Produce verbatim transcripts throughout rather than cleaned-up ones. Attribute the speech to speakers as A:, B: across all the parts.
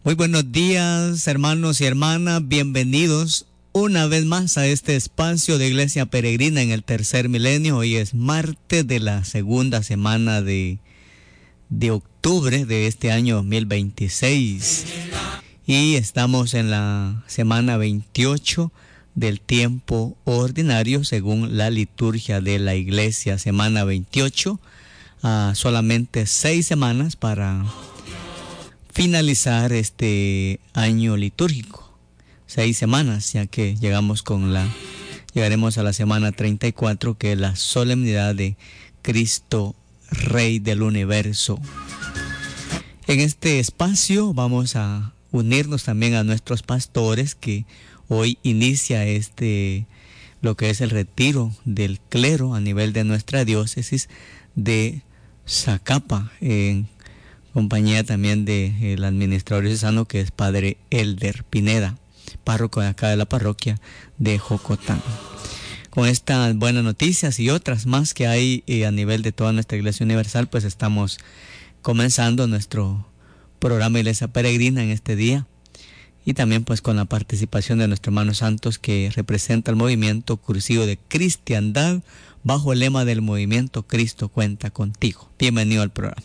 A: Muy buenos días, hermanos y hermanas, bienvenidos una vez más a este espacio de Iglesia Peregrina en el tercer milenio. Hoy es martes de la segunda semana de, de octubre de este año dos mil veintiséis y estamos en la semana veintiocho del tiempo ordinario según la liturgia de la Iglesia. Semana veintiocho, uh, solamente seis semanas para finalizar este año litúrgico. Seis semanas, ya que llegamos con la, llegaremos a la semana treinta y cuatro, que es la solemnidad de Cristo, Rey del Universo. En este espacio vamos a unirnos también a nuestros pastores, que hoy inicia este, lo que es el retiro del clero a nivel de nuestra diócesis de Zacapa, en compañía también del administrador diocesano, que es Padre Elder Pineda, párroco de acá de la parroquia de Jocotán. Con estas buenas noticias y otras más que hay eh, a nivel de toda nuestra Iglesia Universal, pues estamos comenzando nuestro programa Iglesia Peregrina en este día, y también pues con la participación de nuestro hermano Santos, que representa el movimiento cursivo de cristiandad bajo el lema del movimiento Cristo cuenta contigo. Bienvenido al programa.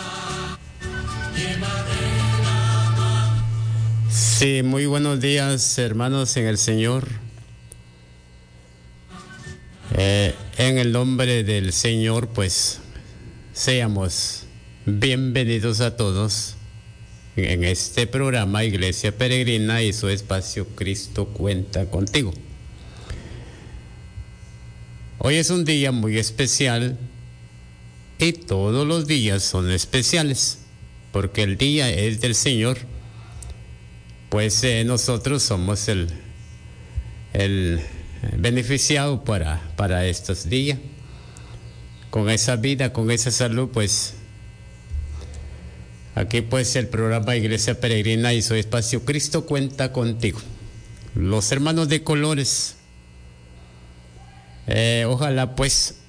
B: Sí, muy buenos días, hermanos en el Señor. Eh, en el nombre del Señor, pues, seamos bienvenidos a todos en este programa Iglesia Peregrina y su espacio Cristo cuenta contigo. Hoy es un día muy especial y todos los días son especiales, porque el día es del Señor. Pues eh, nosotros somos el, el beneficiado para, para estos días. Con esa vida, con esa salud, pues aquí pues el programa Iglesia Peregrina y su espacio Cristo cuenta contigo. Los hermanos de colores, eh, ojalá pues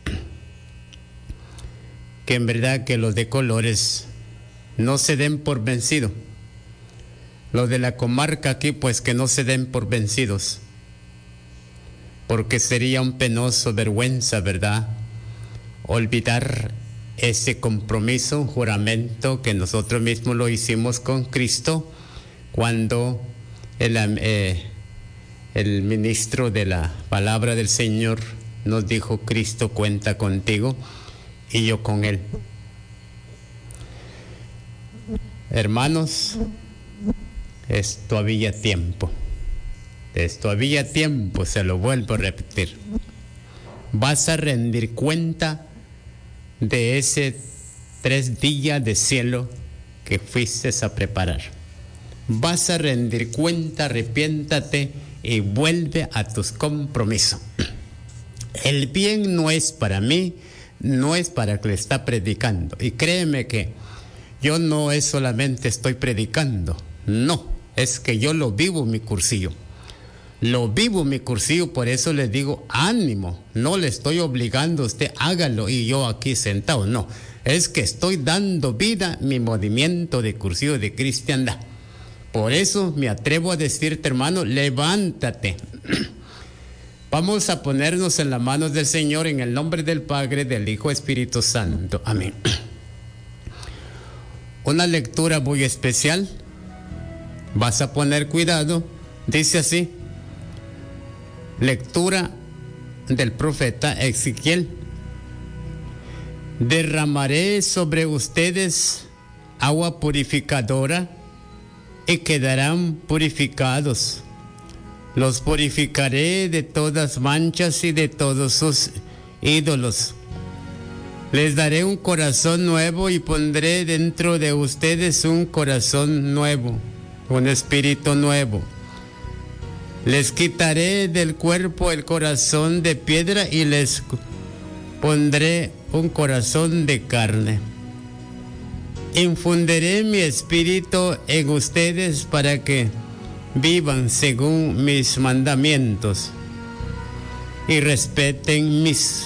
B: que en verdad que los de colores no se den por vencidos. Los de la comarca aquí, pues que no se den por vencidos, porque sería un penoso vergüenza, ¿verdad? Olvidar ese compromiso, un juramento que nosotros mismos lo hicimos con Cristo cuando el, eh, el ministro de la palabra del Señor nos dijo: Cristo cuenta contigo y yo con él. Hermanos, es todavía tiempo, es todavía tiempo, se lo vuelvo a repetir. Vas a rendir cuenta de ese tres días de cielo que fuiste a preparar. Vas a rendir cuenta, arrepiéntate y vuelve a tus compromisos. El bien no es para mí, no es para el que le está predicando. Y créeme que yo no es solamente estoy predicando, no. Es que yo lo vivo mi cursillo. Lo vivo mi cursillo, por eso les digo ánimo. No le estoy obligando a usted, hágalo y yo aquí sentado. No, es que estoy dando vida a mi movimiento de cursillo de cristiandad. Por eso me atrevo a decirte, hermano, levántate. Vamos a ponernos en las manos del Señor en el nombre del Padre, del Hijo, Espíritu Santo. Amén. Una lectura muy especial. Vas a poner cuidado, dice así, lectura del profeta Ezequiel. Derramaré sobre ustedes agua purificadora y quedarán purificados. Los purificaré de todas manchas y de todos sus ídolos. Les daré un corazón nuevo y pondré dentro de ustedes un corazón nuevo, un espíritu nuevo. Les quitaré del cuerpo el corazón de piedra y les pondré un corazón de carne. Infundiré mi espíritu en ustedes para que vivan según mis mandamientos y respeten mis